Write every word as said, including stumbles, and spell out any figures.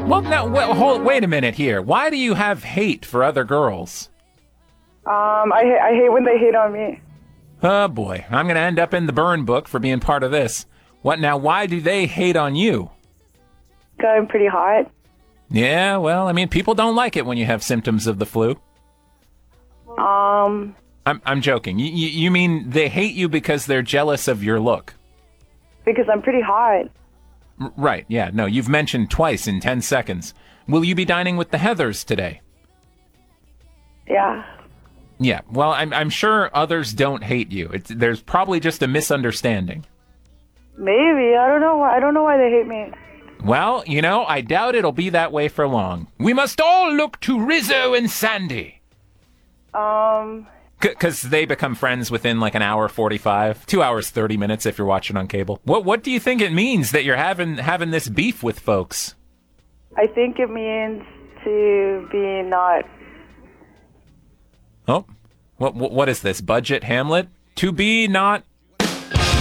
Well, now, well, hold, wait a minute here. Why do you have hate for other girls? Um, I, ha- I hate when they hate on me. Oh, boy. I'm going to end up in the burn book for being part of this. What now? Why do they hate on you? 'Cause I'm pretty hot. Yeah, well, I mean, people don't like it when you have symptoms of the flu. Um, I'm I'm joking. You, you, you mean they hate you because they're jealous of your look? because I'm pretty hot. R- right, yeah. No, you've mentioned twice in ten seconds. Will you be dining with the Heathers today? Yeah. Yeah, well, I'm, I'm sure others don't hate you. It's, there's probably just a misunderstanding. Maybe. I don't know. why- I don't know why they hate me. Well, you know, I doubt it'll be that way for long. We must all look to Rizzo and Sandy. Um, Because they become friends within like an hour forty-five, two hours thirty minutes if you're watching on cable. What What do you think it means that you're having having this beef with folks? I think it means to be not. Oh, what what, what is this? Budget Hamlet? To be not